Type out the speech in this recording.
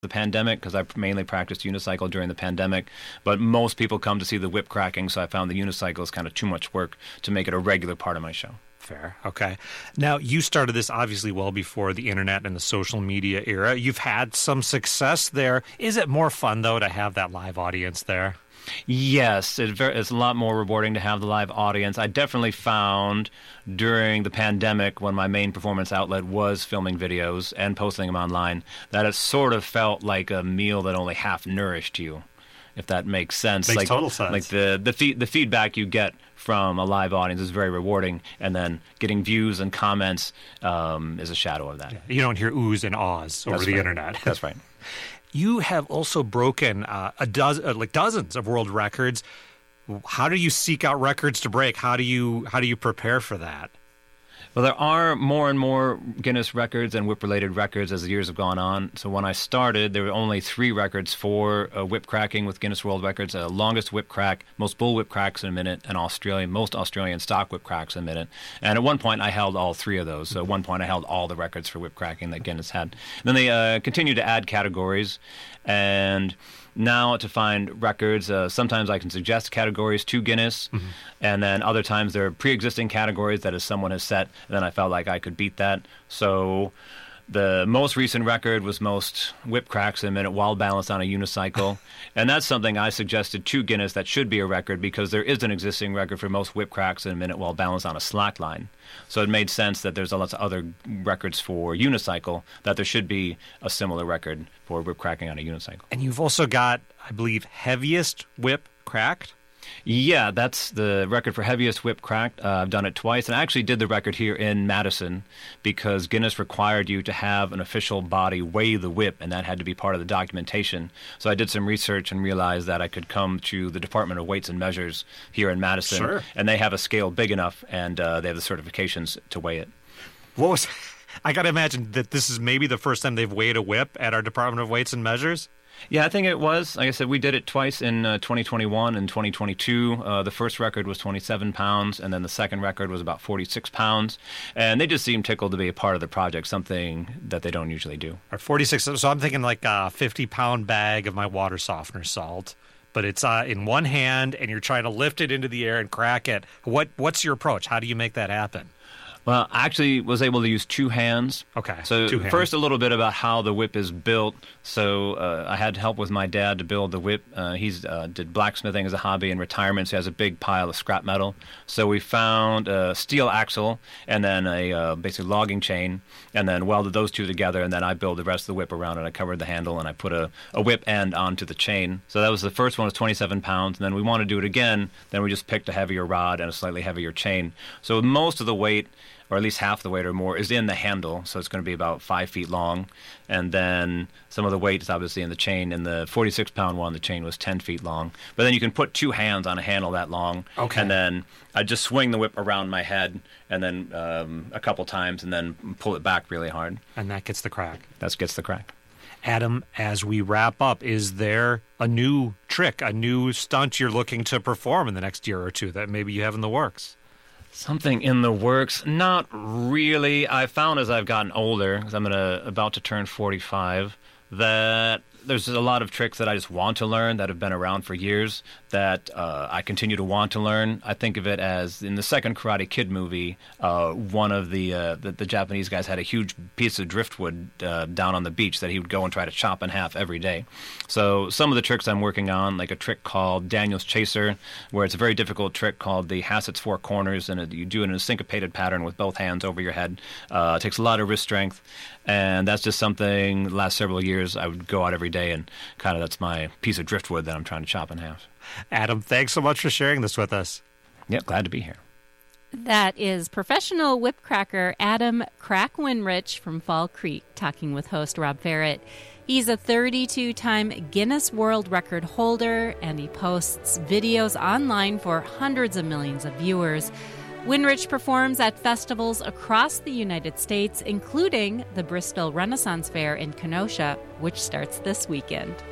the pandemic because I mainly practiced unicycle during the pandemic, but most people come to see the whip cracking, so I found the unicycle is kind of too much work to make it a regular part of my show. Fair. Okay. Now, you started this obviously well before the internet and the social media era. You've had some success there. Is it more fun, though, to have that live audience there? Yes, it's a lot more rewarding to have the live audience. I definitely found during the pandemic, when my main performance outlet was filming videos and posting them online, that it sort of felt like a meal that only half nourished you, if that makes sense. Makes total sense. Like the feedback you get from a live audience is very rewarding, and then getting views and comments is a shadow of that. Yeah. You don't hear oohs and ahs over the internet. That's right. You have also broken dozens of world records. How do you seek out records to break? How do you prepare for that? Well, there are more and more Guinness records and whip-related records as the years have gone on. So when I started, there were only 3 records for whip cracking with Guinness World Records: longest whip crack, most bull whip cracks in a minute, and most Australian stock whip cracks in a minute. And at one point, I held all 3 of those. So at one point, I held all the records for whip cracking that Guinness had. And then they continued to add categories, and now to find records, sometimes I can suggest categories to Guinness, and then other times there are pre-existing categories that someone has set, and then I felt like I could beat that. So the most recent record was most whip cracks in a minute while balanced on a unicycle, and that's something I suggested to Guinness that should be a record because there is an existing record for most whip cracks in a minute while balanced on a slack line. So it made sense that there's lots of other records for unicycle, that there should be a similar record for whip cracking on a unicycle. And you've also got, I believe, heaviest whip cracked? Yeah, that's the record for heaviest whip cracked. I've done it twice, and I actually did the record here in Madison because Guinness required you to have an official body weigh the whip, and that had to be part of the documentation. So I did some research and realized that I could come to the Department of Weights and Measures here in Madison, and they have a scale big enough, and they have the certifications to weigh it. I got to imagine that this is maybe the first time they've weighed a whip at our Department of Weights and Measures? Yeah, I think it was. Like I said, we did it twice in 2021 and 2022. The first record was 27 pounds, and then the second record was about 46 pounds. And they just seemed tickled to be a part of the project, something that they don't usually do. Or 46, so I'm thinking like a 50-pound bag of my water softener salt. But it's in one hand, and you're trying to lift it into the air and crack it. What's your approach? How do you make that happen? Well, I actually was able to use 2 hands. Okay, so 2 hands. First, a little bit about how the whip is built. So I had help with my dad to build the whip. He's did blacksmithing as a hobby in retirement, so he has a big pile of scrap metal. So we found a steel axle and then a basically logging chain, and then welded those 2 together, and then I built the rest of the whip around it. I covered the handle, and I put a whip end onto the chain. So that was the first one, was 27 pounds, and then we wanted to do it again. Then we just picked a heavier rod and a slightly heavier chain. So most of the weight, or at least half the weight or more, is in the handle, so it's going to be about 5 feet long. And then some of the weight is obviously in the chain. In the 46-pound one, the chain was 10 feet long. But then you can put 2 hands on a handle that long. Okay. And then I just swing the whip around my head, and then a couple times, and then pull it back really hard. And that gets the crack. That gets the crack. Adam, as we wrap up, is there a new trick, a new stunt you're looking to perform in the next year or 2 that maybe you have in the works? Something in the works? Not really. I found as I've gotten older, because I'm about to turn 45, that there's a lot of tricks that I just want to learn that have been around for years that I continue to want to learn. I think of it as in the second Karate Kid movie, one of the Japanese guys had a huge piece of driftwood down on the beach that he would go and try to chop in half every day. So some of the tricks I'm working on, like a trick called Daniel's Chaser, where it's a very difficult trick called the Hassett's Four Corners, and you do it in a syncopated pattern with both hands over your head. It takes a lot of wrist strength, and that's just something the last several years I would go out every day, and kind of that's my piece of driftwood that I'm trying to chop in half. Adam, thanks so much for sharing this with us. Yep, glad to be here. That is professional whip cracker Adam Crack Winrich from Fall Creek talking with host Rob Ferret. He's a 32-time Guinness World Record holder, and he posts videos online for hundreds of millions of viewers. Winrich performs at festivals across the United States, including the Bristol Renaissance Fair in Kenosha, which starts this weekend.